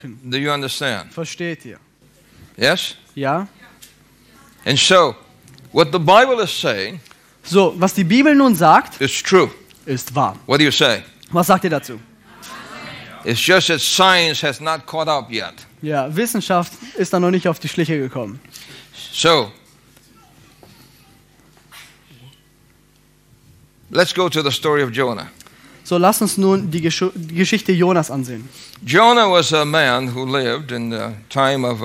Do you understand? Versteht ihr? Yes? Ja? And so, what the Bible is saying So, was die Bibel nun sagt, is true. ist wahr. What do you say? Was sagt ihr dazu? It's just that science has not caught up yet. Ja, Wissenschaft ist da noch nicht auf die Schliche gekommen. So, let's go to the story of Jonah. So, lasst uns nun die Geschichte Jonas ansehen. Jonah was a man who lived in the time of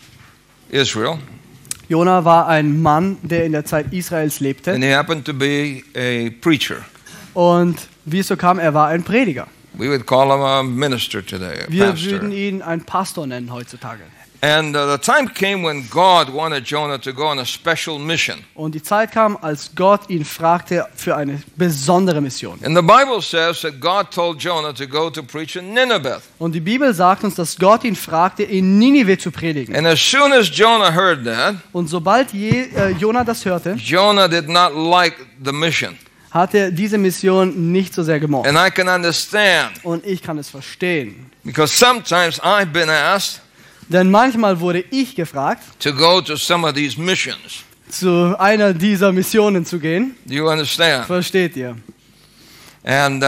Israel, Jona war ein Mann, der in der Zeit Israels lebte. and he happened to be a preacher. Und wie es so kam, er war ein Prediger. We would call him a minister today, a Wir pastor. würden ihn einen Pastor nennen heutzutage. And the time came when God wanted Jonah to go on a special mission. Und die Zeit kam, als Gott ihn fragte für eine besondere Mission. And the Bible says that God told Jonah to go to preach in Nineveh. Und die Bibel sagt uns, dass Gott ihn fragte, in Ninive zu predigen. And as soon as Jonah heard that, Und sobald Jona das hörte, Jonah did not like the mission. hat er diese Mission nicht so sehr gemocht. And I can understand, Und ich kann es verstehen. because sometimes I've been asked Denn manchmal wurde ich gefragt, to go to some of these missions. zu einer dieser Missionen zu gehen. Do you understand? Versteht ihr? And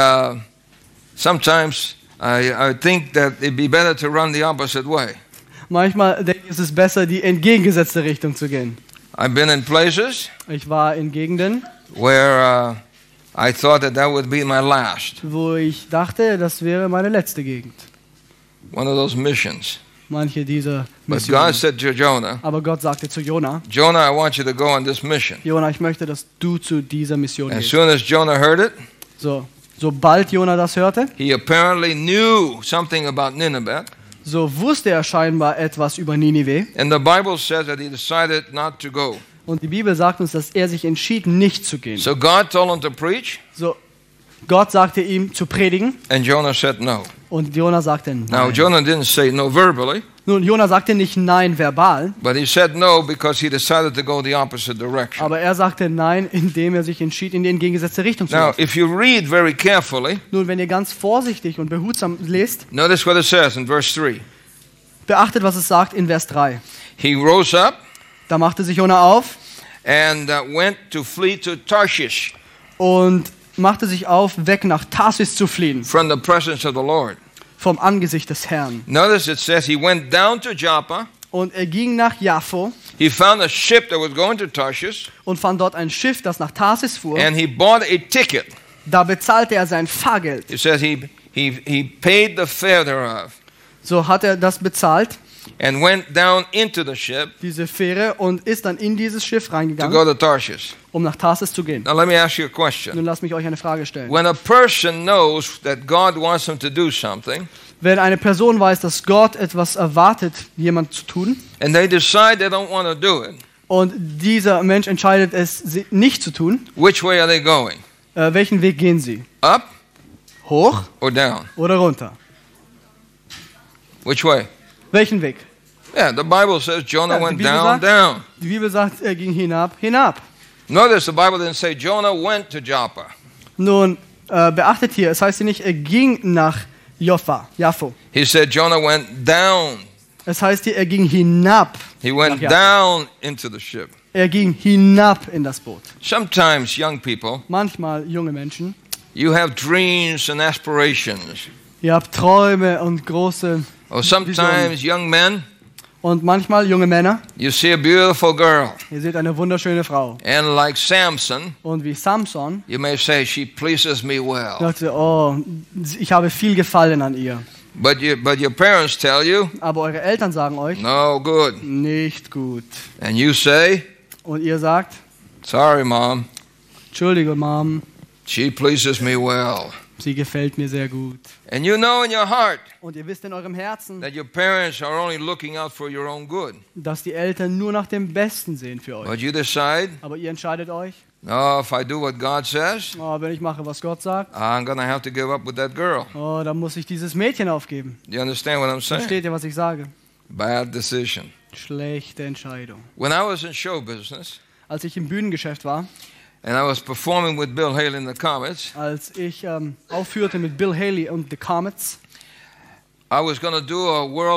sometimes I think that it'd be better to run the opposite way. Manchmal denke ich, es ist besser, die entgegengesetzte Richtung zu gehen. I've been in places Ich war in Gegenden, where I thought that would be my last, wo ich dachte, das wäre meine letzte Gegend. one of those missions. Manche dieser But God Missionen. said to Jonah, Aber Gott sagte zu Jona, Jonah, I want you to go on this mission. Jona, ich möchte, dass du zu dieser Mission As gehst. soon as Jonah heard it, So, sobald Jona das hörte, he apparently knew something about Nineveh. so wusste er scheinbar etwas über Ninive. And the Bible says that he decided not to go. Und die Bibel sagt uns, dass er sich entschied, nicht zu gehen. So God told him to preach, So, Gott sagte ihm zu predigen and Jonah said no. und Jona sagte Now, nein. Jonah didn't say no verbally, Nun, Jona sagte nicht nein verbal, but he said no because he decided to go the opposite direction. aber er sagte nein, indem er sich entschied, in die entgegengesetzte Richtung zu Now, gehen. if you read very carefully, Nun, wenn ihr ganz vorsichtig und behutsam lest, notice what it says in verse 3. beachtet, was es sagt in Vers 3. He rose up Da machte sich Jona auf and went to flee to Tarshish und machte sich auf, weg nach Tarsis zu fliehen, from the presence of the Lord. vom Angesicht des Herrn. Notice it says he went down to Joppa. Und er ging nach Jaffo He found a ship that was going to Tarshish, und fand dort ein Schiff, das nach Tarsis fuhr. and he bought a ticket. Da bezahlte er sein Fahrgeld. It says he paid the fare thereof So hat er das bezahlt, and went down into the ship diese Fähre, und ist dann in dieses Schiff to go reingegangen, to Tarshish. um nach Tarsis zu gehen. Now let me ask you a question. Nun lasst mich euch eine Frage stellen. When a person knows that God wants him to do something, Wenn eine Person weiß, dass Gott etwas erwartet, jemand zu tun, and they decide they don't want to do it, und dieser Mensch entscheidet es nicht zu tun, which way are they going? welchen Weg gehen sie? Up Hoch or down? oder runter? Which way? Welchen Weg? Yeah, the Bible says Jonah Ja, die went Bibel down, sagt- down. Die Bibel sagt, er ging hinab, hinab. Notice the Bible didn't say Jonah went to Joppa. Nun, beachtet hier, es heißt hier nicht, er ging nach Jaffo. He said Jonah went down. Es heißt hier, er ging hinab. He went Nach Jaffo. down into the ship. Er ging hinab in das Boot. Sometimes, young people, Manchmal, junge Menschen, you have dreams and aspirations. ihr habt Träume und große, Or sometimes, young men, und manchmal, junge Männer, you see a beautiful girl. ihr seht eine wunderschöne Frau. And like Samson, Und wie Samson, you may say, she pleases me well. sagt sie, oh, ich habe viel Gefallen an ihr. But your parents tell you, Aber eure Eltern sagen euch, no good. nicht gut. And you say, Und ihr sagt, sorry, Mom, Entschuldige, Mom, she pleases me well. sie gefällt mir sehr gut. And you know in your heart Und ihr wisst in eurem Herzen, that your parents are only looking out for your own good. dass die Eltern nur nach dem Besten sehen für euch. But you decide, Aber ihr entscheidet euch, no, if I do what God says, oh, wenn ich mache, was Gott sagt, I'm going to have to give up with that girl. oh, dann muss ich dieses Mädchen aufgeben. Do you understand what I'm saying? Versteht ihr, was ich sage? Bad decision. Schlechte Entscheidung. When I was in show business Als ich im Bühnengeschäft war, and I was performing with Bill Haley in the Comets, als ich aufführte mit Bill Haley und The Comets, I was going to do a world